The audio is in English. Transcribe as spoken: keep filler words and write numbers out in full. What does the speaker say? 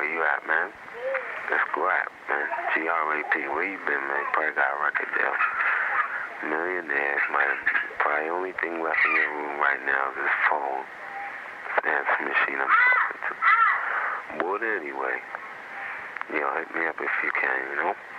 where you at, man? Let's go out, man. G R A P, where you been, man? Probably got a record deal. Millionaires, man. Probably only thing left in your room right now is this phone. Dance machine I'm talking to. But anyway, yo, hit me up if you can, you know?